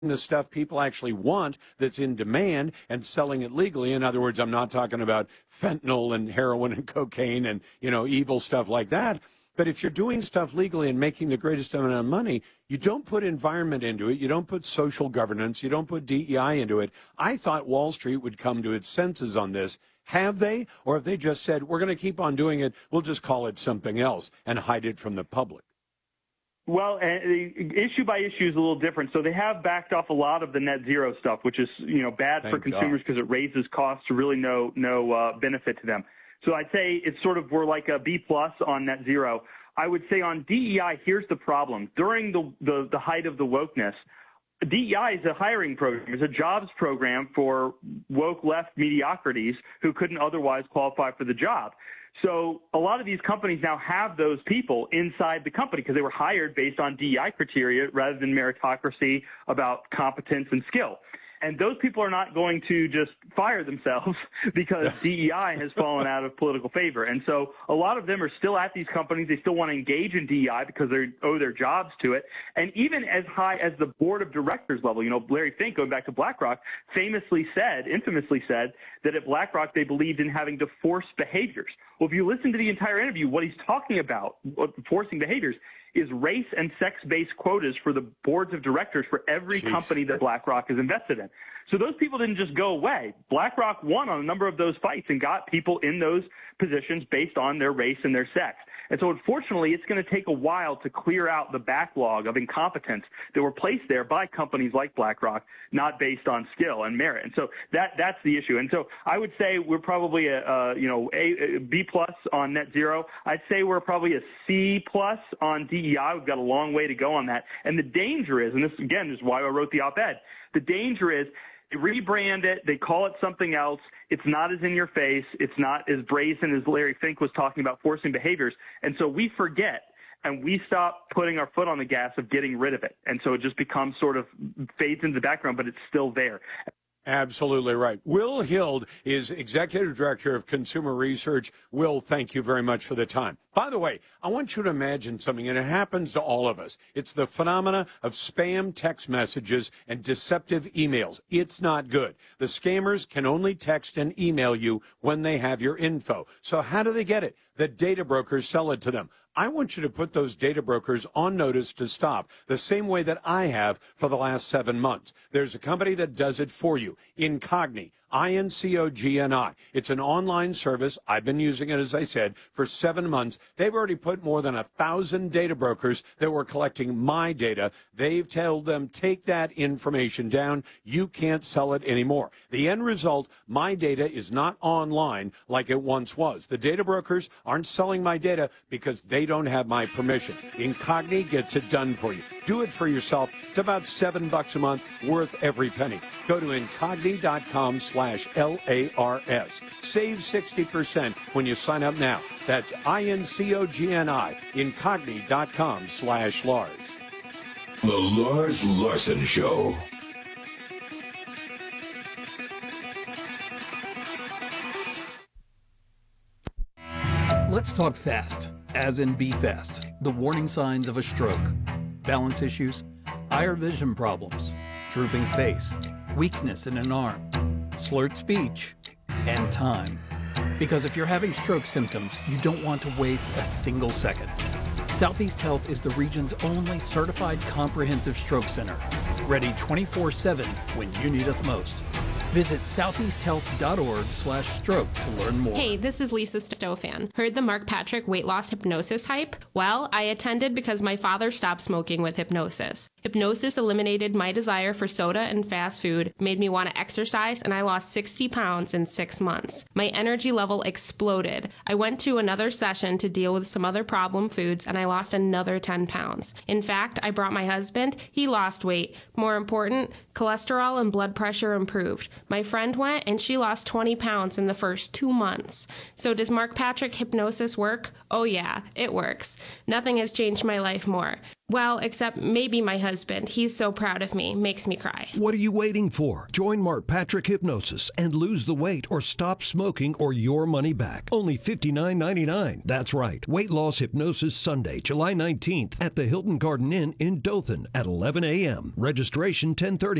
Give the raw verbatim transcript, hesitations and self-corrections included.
the stuff people actually want that's in demand and selling it legally. In other words, I'm not talking about fentanyl and heroin and cocaine and, you know, evil stuff like that. But if you're doing stuff legally and making the greatest amount of money, you don't put environment into it. You don't put social governance. You don't put D E I into it. I thought Wall Street would come to its senses on this. Have they? Or have they just said, we're going to keep on doing it, we'll just call it something else and hide it from the public? Well, uh, issue by issue is a little different. So they have backed off a lot of the net zero stuff, which is, you know, bad Thank for consumers because it raises costs to really no no uh, benefit to them. So I'd say it's sort of we're like a B plus on net zero. I would say on D E I, here's the problem. During the, the, the height of the wokeness, D E I is a hiring program. It's a jobs program for woke left mediocrities who couldn't otherwise qualify for the job. So a lot of these companies now have those people inside the company because they were hired based on D E I criteria rather than meritocracy about competence and skill. And those people are not going to just fire themselves because D E I has fallen out of political favor. And so a lot of them are still at these companies. They still want to engage in D E I because they owe their jobs to it. And even as high as the board of directors level, you know, Larry Fink, going back to BlackRock, famously said, infamously said, that at BlackRock they believed in having to force behaviors. Well, if you listen to the entire interview, what he's talking about, forcing behaviors, is race and sex-based quotas for the boards of directors for every Jeez. company that BlackRock is invested in. So those people didn't just go away. BlackRock won on a number of those fights and got people in those positions based on their race and their sex. And so unfortunately, it's going to take a while to clear out the backlog of incompetence that were placed there by companies like BlackRock, not based on skill and merit. And so that that's the issue. And so I would say we're probably a, a you know a, a B plus on net zero. I'd say we're probably a C plus on D E I. We've got a long way to go on that. And the danger is, and this again is why I wrote the op-ed. The danger is they rebrand it, they call it something else. It's not as in your face. It's not as brazen as Larry Fink was talking about forcing behaviors. And so we forget and we stop putting our foot on the gas of getting rid of it. And so it just becomes sort of fades into the background, but it's still there. Absolutely right. Will Hild is Executive Director of Consumer Research. Will, thank you very much for the time. By the way, I want you to imagine something, and it happens to all of us. It's the phenomena of spam text messages and deceptive emails. It's not good. The scammers can only text and email you when they have your info. So how do they get it? The data brokers sell it to them. I want you to put those data brokers on notice to stop, the same way that I have for the last seven months. There's a company that does it for you, Incogni. I N C O G N I. It's an online service. I've been using it, as I said, for seven months. They've already put more than a thousand data brokers that were collecting my data. They've told them, take that information down. You can't sell it anymore. The end result, my data is not online like it once was. The data brokers aren't selling my data because they don't have my permission. Incogni gets it done for you. Do it for yourself. It's about seven bucks a month, worth every penny. Go to incogni.com slash L A R S. Save sixty percent when you sign up now. That's I N C O G N I, incogni.com slash Lars. The Lars Larson Show. Let's talk fast, as in be fast. The warning signs of a stroke. Balance issues, eye or vision problems, drooping face, weakness in an arm, slurred speech, and time. Because if you're having stroke symptoms, you don't want to waste a single second. Southeast Health is the region's only certified comprehensive stroke center, ready twenty-four seven when you need us most. Visit southeasthealth.org slash stroke to learn more. Hey, this is Lisa Stofan. Heard the Mark Patrick weight loss hypnosis hype? Well, I attended because my father stopped smoking with hypnosis. Hypnosis eliminated my desire for soda and fast food, made me want to exercise, and I lost sixty pounds in six months. My energy level exploded. I went to another session to deal with some other problem foods, and I lost another ten pounds. In fact, I brought my husband. He lost weight. More important, cholesterol and blood pressure improved. My friend went, and she lost twenty pounds in the first two months. So does Mark Patrick hypnosis work? Oh yeah, it works. Nothing has changed my life more. Well, except maybe my husband. He's so proud of me. Makes me cry. What are you waiting for? Join Mark Patrick Hypnosis and lose the weight or stop smoking or your money back. Only fifty-nine ninety-nine. That's right. Weight Loss Hypnosis Sunday, July nineteenth at the Hilton Garden Inn in Dothan at eleven a.m. Registration ten thirty.